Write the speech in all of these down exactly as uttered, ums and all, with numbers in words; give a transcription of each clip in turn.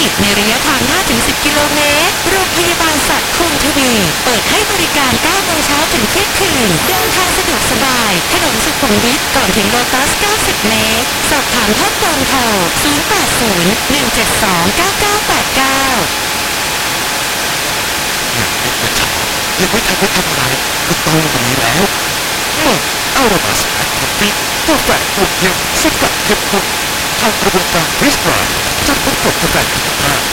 กในระยะทาง ห้าถึงสิบ กิโลเมตรโรงพยาบาลสัตว์คงทวีเปิดให้บริการ เก้า โมงเช้าถึงเที่ยงคืนเดินทางสะดวกสบายถนนสุขุมวิทก่อนถึงโลตัส เก้าสิบ เมตรสอบถามเพิ่มเติมโทร ศูนย์ แปด ศูนย์ หนึ่ง เจ็ด สอง เก้า เก้า แปด เก้ายังไม่ทันได้ทำอะไรก็ต้องหนีแล้วเมื่อเอาระบาสแอคทีฟกาแฟกลุ่มเย็นสกัดเข้มข้นทางกระบวนการฟรีสไตล์จะพบกับกาแฟคุณภาพ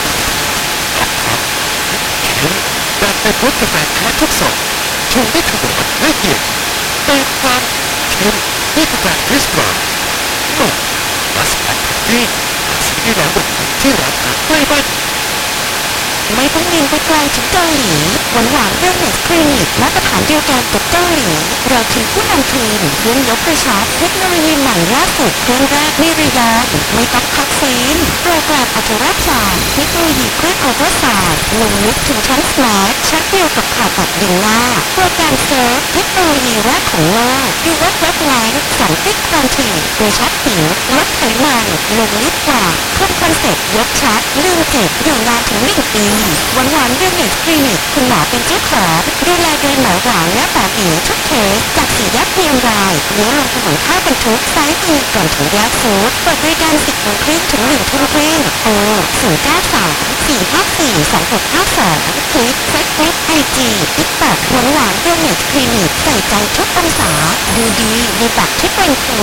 เข็มแบบเป็นรสกาแฟแท้ทุกสดชงได้ขนาดละเอียดเติมความเค็มด้วยกาแฟฟรีสไตล์เมื่อบัสแอคทีฟสิ่งที่เราบอกที่ร้านใกล้บ้านไม่ต้องบินไปไกลถึงเกาหลีหวานหวานเรื่องเน็ตคลินิกมาตรฐานเดียวกันกับเกาหลีเราคือผู้นำทีมเรื่องยกกระชับเทคโนโลยีใหม่ล่าสุดเครื่องแรกในระยองไม่ต้องพักฟื้นโปรแกรมอัลตราซาวด์เทคโนโลยีเครื่องอัลตราซาวด์ลงลึกถึงชั้นสมาร์ทชัดเดียวกับผ่าตัดดึงหน้าโปรแกรมเซิร์ฟเทคโนโลยีแรกของโลกดูวัดเว็บไลน์สองติ๊กความถี่กระชับผิวลดไขมันลงลึกกว่าเพิ่มคอนเซ็ปต์ยกชัดลืมเจ็บอยู่นานถึงหนึ่งปีหวานหวานเรื่องเน็ตคลินิกคุณหมอเป็นเจ้าของดูแลโดยหมอหวานและหมอเอ๋ทุกเคสจากสี่แยกเพียงรายเลี้ยวลงถนนท่าบรรทุกซ้ายมือก่อนถึงแยกฟู้ดเปิดบริการสิบโมงครึ่งถึงหนึ่งทุ่มครึ่งโทรศูนย์ เก้า สาม สี่ ห้า สี่ สอง หก ห้า สองคลิกเฟซบุ๊กไอจีติ๊กต็อกหวานหวานเรื่องเน็ตคลินิกใส่ใจทุกองศาดูดีในแบบที่เป็นคุณ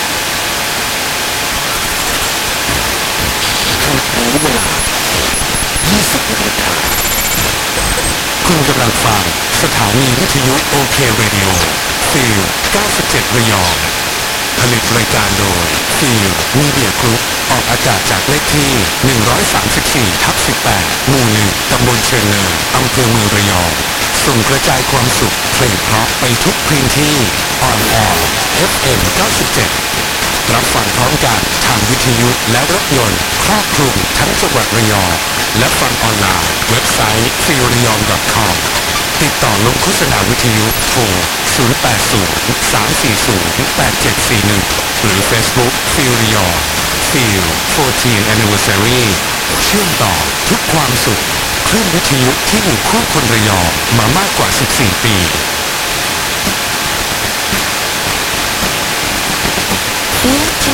เวลายี่สิบนาฬิกาคุณกำลังฟังสถานีวิทยุโอเคเรดิโอฟิลเก้าสิบเจ็ดระยองผลิตรายการโดยฟิลมีเดียกรุ๊ปออกอากาศจากเลขที่หนึ่งร้อยสามสิบสี่ทับสิบแปดหมู่หนึ่งตำบลเชียงเนินอำเภอเมืองระยองส่งกระจายความสุขเพลงเพราะไปทุกพื้นที่ออนแอร์ เอฟ เอ็ม เก้าสิบเจ็ดรับฟังพร้อมกันทางวิทยุและรถยนต์ครอบคลุมทั้งจังหวัดระยองและฟังออนไลน์เว็บไซต์ ฟิลระยอง ดอท คอม ติดต่อลงโฆษณาวิทยุโทร ศูนย์ แปด ศูนย์ สาม สี่ ศูนย์ แปด เจ็ด สี่ หนึ่ง หรือ Facebook ฟิลระยอง ฟิล fourteen Anniversary เชื่อมต่อทุกความสุขคลื่นวิทยุที่อยู่คู่คนระยองมามากกว่าสิบสี่ปี